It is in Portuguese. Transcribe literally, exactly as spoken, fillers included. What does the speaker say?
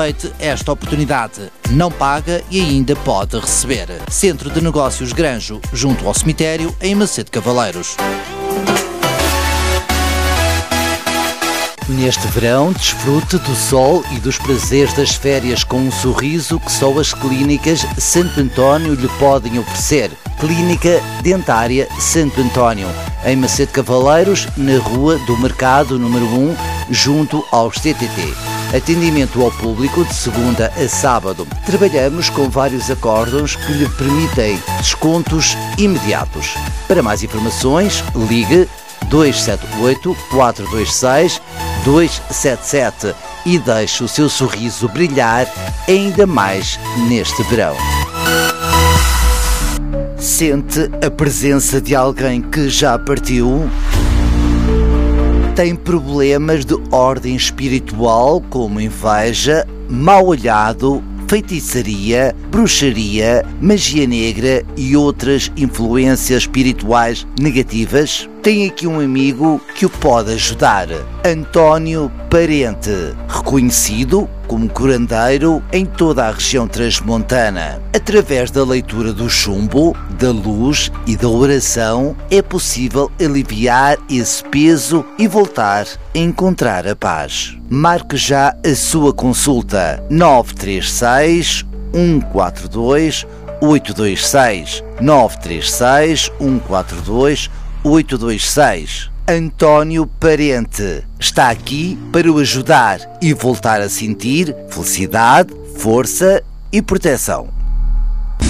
Aproveite esta oportunidade. Não paga e ainda pode receber. Centro de Negócios Granjo, junto ao cemitério, em Macedo Cavaleiros. Neste verão, desfrute do sol e dos prazeres das férias com um sorriso que só as clínicas Santo António lhe podem oferecer. Clínica Dentária Santo António, em Macedo Cavaleiros, na Rua do Mercado número um, junto aos C T T. Atendimento ao público de segunda a sábado. Trabalhamos com vários acórdãos que lhe permitem descontos imediatos. Para mais informações, ligue dois sete oito, quatro dois seis, dois sete sete e deixe o seu sorriso brilhar ainda mais neste verão. Sente a presença de alguém que já partiu? Tem problemas de ordem espiritual, como inveja, mau olhado, feitiçaria, bruxaria, magia negra e outras influências espirituais negativas? Tem aqui um amigo que o pode ajudar. António Parente, reconhecido como curandeiro em toda a região transmontana. Através da leitura do chumbo, da luz e da oração, é possível aliviar esse peso e voltar a encontrar a paz. Marque já a sua consulta. nove três seis, um quatro dois, oito dois seis nove três seis, um quatro dois, oito dois seis. António Parente está aqui para o ajudar e voltar a sentir felicidade, força e proteção.